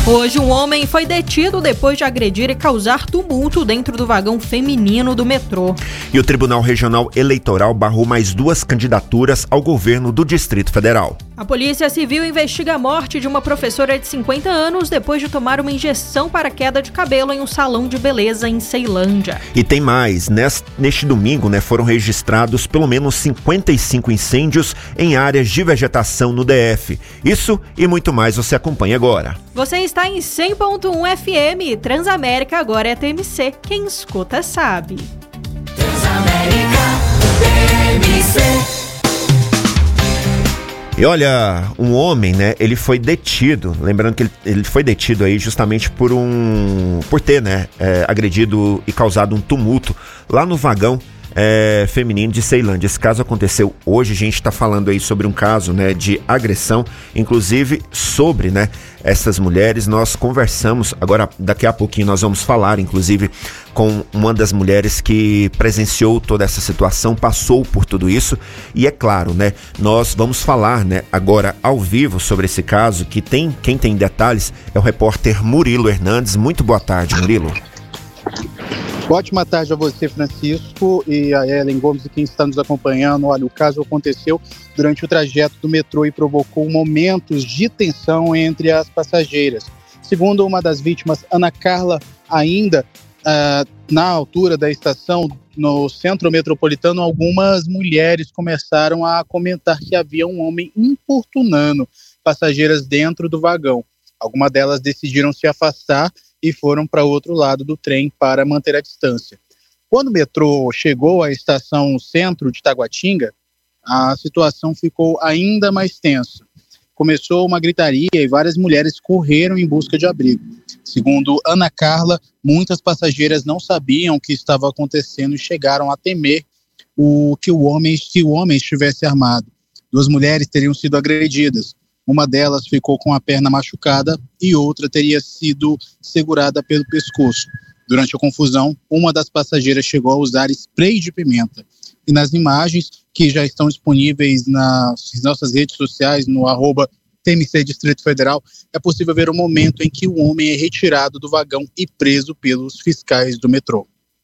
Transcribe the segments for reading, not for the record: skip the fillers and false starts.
Hoje, um homem foi detido depois de agredir e causar tumulto dentro do vagão feminino do metrô. E o Tribunal Regional Eleitoral barrou mais 2 candidaturas ao governo do Distrito Federal. A Polícia Civil investiga a morte de uma professora de 50 anos depois de tomar uma injeção para queda de cabelo em um salão de beleza em Ceilândia. E tem mais. Neste domingo, foram registrados pelo menos 55 incêndios em áreas de vegetação no DF. Isso e muito mais você acompanha agora. Você está em 100.1 FM. Transamérica agora é TMC. Quem escuta sabe. Transamérica, TMC. E olha, um homem, ele foi detido, lembrando que ele foi detido aí justamente por ter, agredido e causado um tumulto lá no vagão feminino de Ceilândia. Esse caso aconteceu hoje. A gente está falando aí sobre um caso, de agressão, inclusive sobre, essas mulheres. Nós conversamos, agora daqui a pouquinho nós vamos falar, inclusive, com uma das mulheres que presenciou toda essa situação, passou por tudo isso. E é claro, nós vamos falar, agora ao vivo sobre esse caso, quem tem detalhes é o repórter Murilo Hernandes. Muito boa tarde, Murilo. Ótima tarde a você, Francisco, e a Ellen Gomes e quem está nos acompanhando. Olha, o caso aconteceu durante o trajeto do metrô e provocou momentos de tensão entre as passageiras. Segundo uma das vítimas, Ana Carla, ainda na altura da estação, no centro metropolitano, algumas mulheres começaram a comentar que havia um homem importunando passageiras dentro do vagão. Algumas delas decidiram se afastar e foram para o outro lado do trem para manter a distância. Quando o metrô chegou à estação centro de Taguatinga, a situação ficou ainda mais tensa. Começou uma gritaria e várias mulheres correram em busca de abrigo. Segundo Ana Carla, muitas passageiras não sabiam o que estava acontecendo e chegaram a temer que o homem estivesse armado. 2 mulheres teriam sido agredidas. Uma delas ficou com a perna machucada e outra teria sido segurada pelo pescoço. Durante a confusão, uma das passageiras chegou a usar spray de pimenta. E nas imagens que já estão disponíveis nas nossas redes sociais, no @TMC Distrito Federal, é possível ver o momento em que o homem é retirado do vagão e preso pelos fiscais do metrô.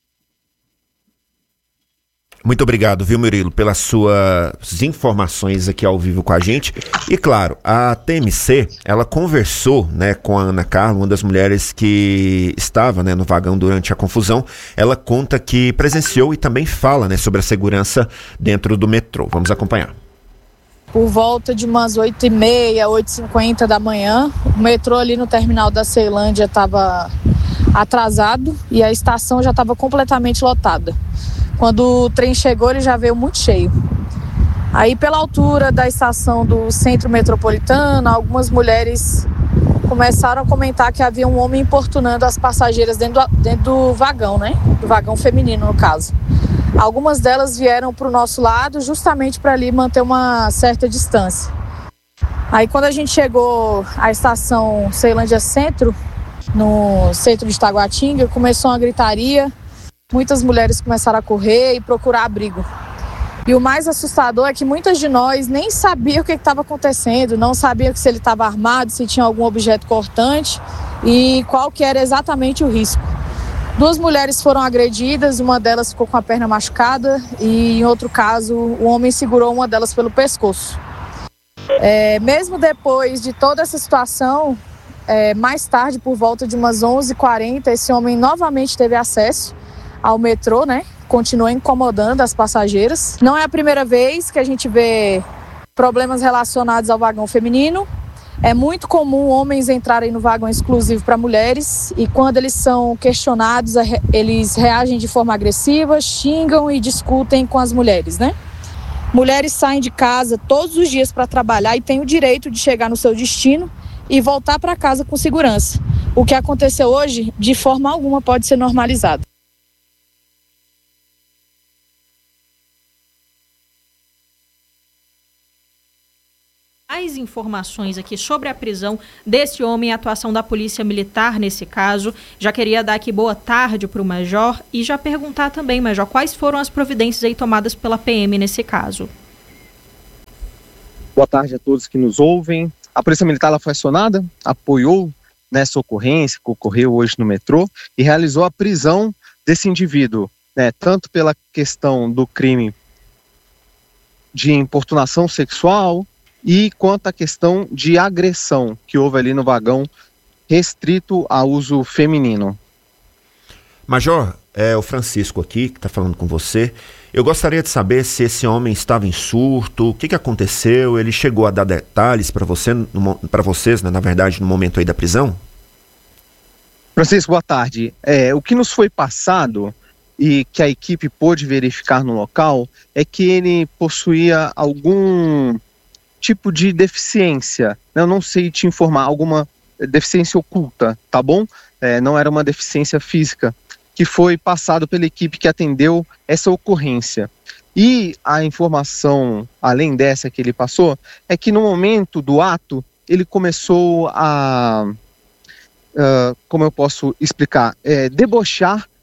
Muito obrigado, viu, Murilo, pelas suas informações aqui ao vivo com a gente. E claro, a TMC, ela conversou, com a Ana Carla, uma das mulheres que estava, no vagão durante a confusão. Ela conta que presenciou e também fala, sobre a segurança dentro do metrô. Vamos acompanhar. Por volta de umas 8h30, 8h50 da manhã, o metrô ali no terminal da Ceilândia estava atrasado e a estação já estava completamente lotada. Quando o trem chegou, ele já veio muito cheio. Aí, pela altura da estação do centro metropolitano, algumas mulheres começaram a comentar que havia um homem importunando as passageiras dentro do vagão, do vagão feminino, no caso. Algumas delas vieram para o nosso lado justamente para ali manter uma certa distância. Aí, quando a gente chegou à estação Ceilândia Centro, no centro de Taguatinga, começou uma gritaria. Muitas mulheres começaram a correr e procurar abrigo. E o mais assustador é que muitas de nós nem sabiam o que estava acontecendo, não sabiam se ele estava armado, se tinha algum objeto cortante e qual que era exatamente o risco. 2 mulheres foram agredidas, uma delas ficou com a perna machucada e, em outro caso, o homem segurou uma delas pelo pescoço. Mesmo depois de toda essa situação, mais tarde, por volta de umas 11h40, esse homem novamente teve acesso ao metrô, continua incomodando as passageiras. Não é a primeira vez que a gente vê problemas relacionados ao vagão feminino. É muito comum homens entrarem no vagão exclusivo para mulheres e quando eles são questionados, eles reagem de forma agressiva, xingam e discutem com as mulheres, Mulheres saem de casa todos os dias para trabalhar e têm o direito de chegar no seu destino e voltar para casa com segurança. O que aconteceu hoje, de forma alguma, pode ser normalizado. Mais informações aqui sobre a prisão desse homem e a atuação da Polícia Militar nesse caso. Já queria dar aqui boa tarde para o Major e já perguntar também, Major, quais foram as providências aí tomadas pela PM nesse caso? Boa tarde a todos que nos ouvem. A Polícia Militar ela foi acionada, apoiou nessa ocorrência que ocorreu hoje no metrô e realizou a prisão desse indivíduo, né, tanto pela questão do crime de importunação sexual e quanto a questão de agressão que houve ali no vagão restrito a uso feminino. Major, é o Francisco aqui que está falando com você. Eu gostaria de saber se esse homem estava em surto, o que aconteceu, ele chegou a dar detalhes para vocês, né, na verdade, no momento aí da prisão? Francisco, boa tarde. O que nos foi passado e que a equipe pôde verificar no local é que ele possuía algum tipo de deficiência. Eu não sei te informar, alguma deficiência oculta, tá bom? Não era uma deficiência física, que foi passado pela equipe que atendeu essa ocorrência. E a informação, além dessa que ele passou, é que no momento do ato, ele começou a, como eu posso explicar, debochar